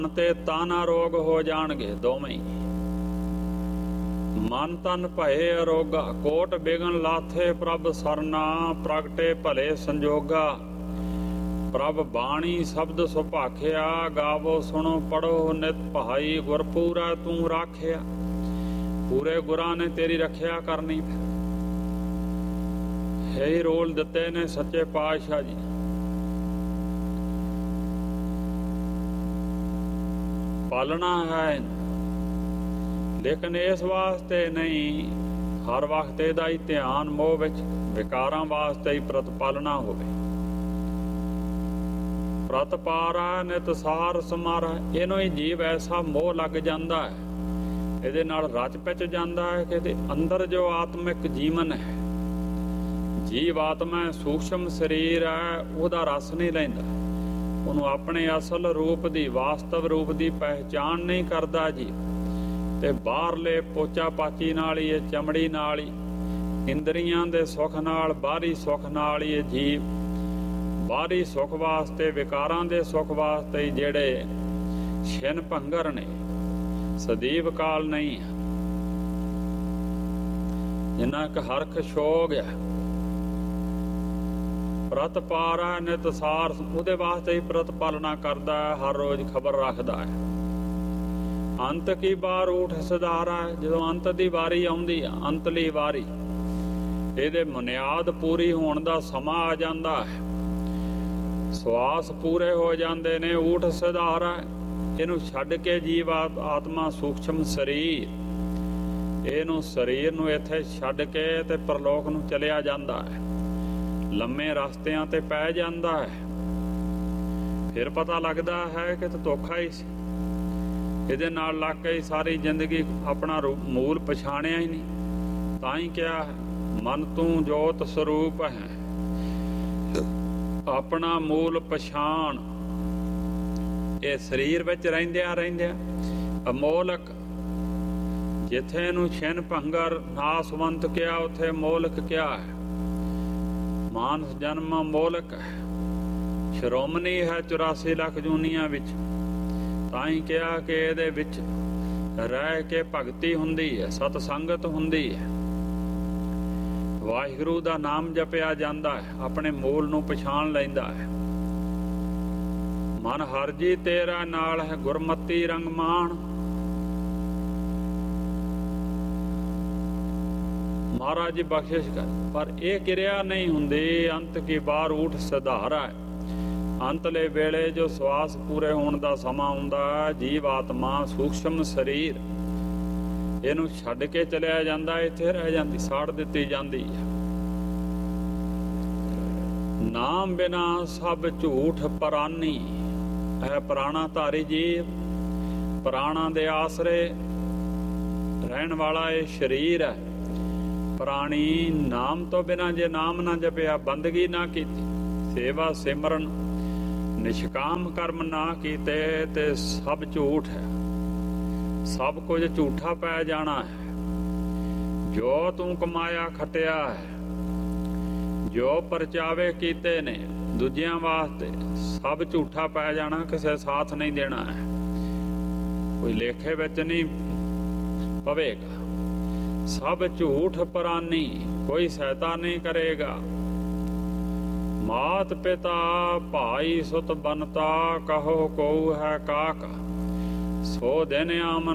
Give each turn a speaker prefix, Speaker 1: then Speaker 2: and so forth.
Speaker 1: ਤੇ ਤਾਨਾ ਰੋਗ ਹੋ ਜਾਣਗੇ ਦੋਵੇਂ। ਮਨ ਤਨ ਭਏ ਅਰੋਗਾ, ਕੋਟ ਬਿਗਨ ਲਾਥੇ ਪ੍ਰਭ ਸਰਨਾ, ਪ੍ਰਗਟੇ ਭਲੇ ਸੰਜੋਗਾ। ਪ੍ਰਭ ਬਾਣੀ ਸ਼ਬਦ ਸੁਭਾਖਿਆ, ਗਾਵੋ ਸੁਣੋ ਪੜੋ ਨਿਤ ਭਾਈ, ਗੁਰਪੂਰਾ ਤੂੰ ਰਾਖਿਆ। ਪੂਰੇ ਗੁਰਾਂ ਨੇ ਤੇਰੀ ਰੱਖਿਆ ਕਰਨੀ। ਇਹ ਰੋਲ ਦਿੱਤੇ ਨੇ ਸੱਚੇ ਪਾਤਸ਼ਾਹ ਜੀ। ਪਾਲਣਾ ਹੈ ਲੇਕਿਨ ਇਸ ਵਾਸਤੇ ਨਹੀਂ, ਹਰ ਵਕਤ ਇਹਦਾ ਹੀ ਧਿਆਨ ਮੋਹ ਵਿੱਚ, ਵਿਕਾਰਾਂ ਵਾਸਤੇ ਹੀ ਪ੍ਰਤਪਾਲਣਾ ਹੋਵੇ। ਪ੍ਰਤਪਾਰਾ ਨਿਤ ਸਾਰ ਸਮਾਰਾ, ਇਹਨੂੰ ਹੀ ਜੀਵ ਐਸਾ ਮੋਹ ਲੱਗ ਜਾਂਦਾ ਹੈ, ਇਹਦੇ ਨਾਲ ਰਚ ਪਿਚ ਜਾਂਦਾ ਹੈ ਕਿ ਇਹਦੇ ਅੰਦਰ ਜੋ ਆਤਮਿਕ ਜੀਵਨ ਹੈ, ਜੀਵ ਆਤਮਾ ਸੂਖਸ਼ਮ ਸਰੀਰ ਹੈ, ਉਹਦਾ ਰਸ ਨਹੀਂ ਲੈਂਦਾ। ਉਹਨੂੰ ਆਪਣੇ ਅਸਲ ਰੂਪ ਦੀ, ਵਾਸਤਵ ਰੂਪ ਦੀ ਪਹਿਚਾਣ ਨਹੀਂ ਕਰਦਾ ਜੀ। ਤੇ ਬਾਹਰਲੇ ਪੋਚਾ ਪਾਚੀ ਨਾਲ ਹੀ, ਇਹ ਚਮੜੀ ਨਾਲ ਹੀ, ਇੰਦਰੀਆਂ ਦੇ ਸੁੱਖ ਨਾਲ, ਬਾਹਰੀ ਸੁੱਖ ਨਾਲ ਹੀ ਇਹ ਜੀਵ, ਬਾਹਰੀ ਸੁੱਖ ਵਾਸਤੇ, ਵਿਕਾਰਾਂ ਦੇ ਸੁੱਖ ਵਾਸਤੇ ਜਿਹੜੇ ਛਿਨ ਭੰਗਰ ਨੇ, ਸਦੀਵ ਕਾਲ ਨਹੀਂ ਹੈ। ਜਿੰਨਾ ਕੁ ਹਰਖ ਛੋਗ ਹੈ, ਪ੍ਰਤਪਾਰਾ ਨਿਤ ਸਾਰ, ਉਹਦੇ ਵਾਸਤੇ ਹੀ ਪ੍ਰਤਪਾਲਨਾ ਕਰਦਾ ਹੈ, ਹਰ ਰੋਜ਼ ਖਬਰ ਰੱਖਦਾ ਹੈ। ਅੰਤ ਕੀ ਬਾਰ ਊਠ ਸੁਧਾਰਾ, ਜਦੋਂ ਅੰਤ ਦੀ ਵਾਰੀ ਆਉਂਦੀ ਆ, ਅੰਤਲੀ ਵਾਰੀ, ਇਹਦੇ ਮੁਨਿਆਦ ਪੂਰੀ ਹੋਣ ਦਾ ਸਮਾਂ ਆ ਜਾਂਦਾ ਹੈ, ਸਵਾਸ ਪੂਰੇ ਹੋ ਜਾਂਦੇ ਨੇ, ਊਠ ਸੁਧਾਰਾ, ਇਹਨੂੰ ਛੱਡ ਕੇ ਜੀਵ ਆਤਮਾ ਸੂਖਸ਼ਮ ਸਰੀਰ, ਇਹਨੂੰ ਸਰੀਰ ਨੂੰ ਇੱਥੇ ਛੱਡ ਕੇ ਤੇ ਪਰਲੋਕ ਨੂੰ ਚਲਿਆ ਜਾਂਦਾ ਹੈ, ਲੰਮੇ ਰਸਤਿਆਂ ਤੇ ਪੈ ਜਾਂਦਾ ਹੈ। ਫਿਰ ਪਤਾ ਲੱਗਦਾ ਹੈ ਕਿ ਧੋਖਾ ਹੀ ਸੀ, ਇਹਦੇ ਨਾਲ ਲੱਗ ਕੇ ਸਾਰੀ ਜ਼ਿੰਦਗੀ ਆਪਣਾ ਮੂਲ ਪਛਾਣਿਆ ਹੀ ਨਹੀਂ। ਤਾਂ ਹੀ ਕਿਹਾ ਹੈ, ਮਨ ਤੂੰ ਜੋਤ ਸਰੂਪ ਹੈ, ਆਪਣਾ ਮੂਲ ਪਛਾਣ। ਇਹ ਸਰੀਰ ਵਿੱਚ ਰਹਿੰਦਿਆਂ ਅਮੋਲਕ, ਜਿੱਥੇ ਇਹਨੂੰ ਛਿਨ ਭੰਗਰ ਨਾਸਵੰਤ ਕਿਹਾ, ਉੱਥੇ ਮੋਲਕ ਕਿਹਾ ਹੈ। ਮਾਨਸ ਜਨਮ ਮੋਲਕ ਹੈ, ਸ਼੍ਰੋਮਣੀ ਹੈ 84 ਲੱਖ ਜੂਨੀਆਂ ਵਿੱਚ। ਤਾਂ ਹੀ ਕਿਹਾ ਕਿ ਇਹਦੇ ਵਿੱਚ ਰਹਿ ਕੇ ਭਗਤੀ ਹੁੰਦੀ ਹੈ, ਸਤ ਸੰਗਤ ਹੁੰਦੀ ਹੈ, ਵਾਹਿਗੁਰੂ ਦਾ ਨਾਮ ਜਪਿਆ ਜਾਂਦਾ ਹੈ, ਆਪਣੇ ਮੂਲ ਨੂੰ ਪਛਾਣ ਲੈਂਦਾ ਹੈ। ਮਨ ਹਰ ਜੀ ਤੇਰਾ ਨਾਲ ਹੈ, ਗੁਰਮਤੀ ਰੰਗ ਮਾਣ। ਮਹਾਰਾਜ ਜੀ ਬਖਸ਼ਿਸ਼ ਕਰ, ਪਰ ਇਹ ਕਿਰਿਆ ਨਹੀਂ ਹੁੰਦੀ। ਅੰਤ ਕੀ ਬਾਰ ਊਠ ਸੁਧਾਰਾ, ਅੰਤਲੇ ਵੇਲੇ ਜੋ ਸਵਾਸ ਪੂਰੇ ਹੋਣ ਦਾ ਸਮਾਂ ਹੁੰਦਾ, ਜੀਵ ਆਤਮਾ ਸੂਖਸ਼ਮ ਸਰੀਰ, ਇਹਨੂੰ ਛੱਡ ਕੇ ਚਲਿਆ ਜਾਂਦਾ, ਇੱਥੇ ਰਹਿ ਜਾਂਦੀ, ਸਾੜ ਦਿੱਤੀ ਜਾਂਦੀ ਹੈ। ਨਾਮ ਬਿਨਾ ਸਭ ਝੂਠ ਪਰਾਨੀ ਹੈ, ਪ੍ਰਾਣਾ ਧਾਰੀ ਜੀਵ, ਪ੍ਰਾਣਾ ਦੇ ਆਸਰੇ ਰਹਿਣ ਵਾਲਾ ਇਹ ਸਰੀਰ ਹੈ। ਪ੍ਰਾਣੀ ਨਾਮ ਤੋਂ ਬਿਨਾ, ਜੇ ਨਾਮ ਨਾ ਜਪਿਆ, ਬੰਦਗੀ ਨਾ ਕੀਤੀ, ਸੇਵਾ ਸਿਮਰਨ ਨਿਸ਼ਕਾਮ ਕਰਮ ਨਾ ਕੀਤੇ, ਤੇ ਸਭ ਝੂਠ ਹੈ, ਸਭ ਕੁਝ ਝੂਠਾ ਪੈ ਜਾਣਾ ਹੈ। ਜੋ ਤੂੰ ਕਮਾਇਆ ਖਟਿਆ ਹੈ, ਜੋ ਪਰਚਾਵੇ ਕੀਤੇ ਨੇ ਦੂਜਿਆਂ ਵਾਸਤੇ, ਸਭ ਝੂਠਾ ਪੈ ਜਾਣਾ, ਕਿਸੇ ਸਾਥ ਨਹੀਂ ਦੇਣਾ ਹੈ, ਕੋਈ ਲੇਖੇ ਵਿੱਚ ਨਹੀਂ ਪਵੇਗਾ। ਸਭ ਝੂਠ ਪਰਾਨੀ, ਕੋਈ ਸਹਾਇਤਾ ਨਹੀਂ ਕਰੇਗਾ। ਮਾਤ ਪਿਤਾ ਭਾਈ ਸੁਤ ਬਨਤਾ, ਕਹੋ ਕਉ ਹੈ ਕਾਕ, ਸੋ ਦਿਨ ਆਮਨ